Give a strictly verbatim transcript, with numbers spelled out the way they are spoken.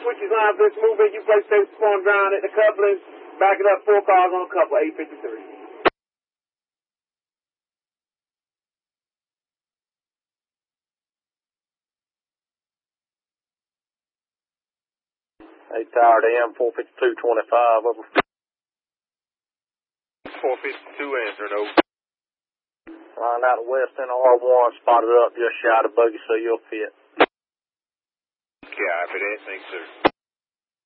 switches line for this movement. You place safe spawn ground at the couplings. Back it up, four cars on couple, eight fifty-three. Eight tower to M, four fifty-two twenty-five, over. four fifty-two answering, over. Line out of west in R one, spotted up just shy of buggy, so you'll fit. Copy that, thanks, sir.